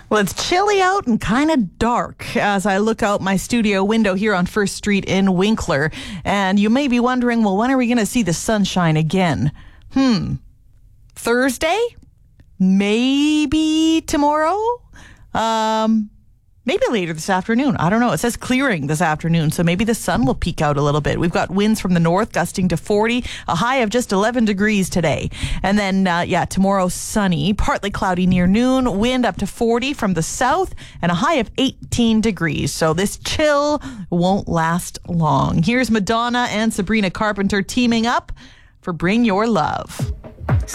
Well, it's chilly out and kind of dark as I look out my studio window here on First Street in Winkler. And you may be wondering, well, when are we going to see the sunshine again? Thursday? Maybe tomorrow? Maybe later this afternoon. I don't know. It says clearing this afternoon, so maybe the sun will peek out a little bit. We've got winds from the north gusting to 40, a high of just 11 degrees today. And then, tomorrow sunny, partly cloudy near noon, wind up to 40 from the south, and a high of 18 degrees. So this chill won't last long. Here's Madonna and Sabrina Carpenter teaming up for Bring Your Love.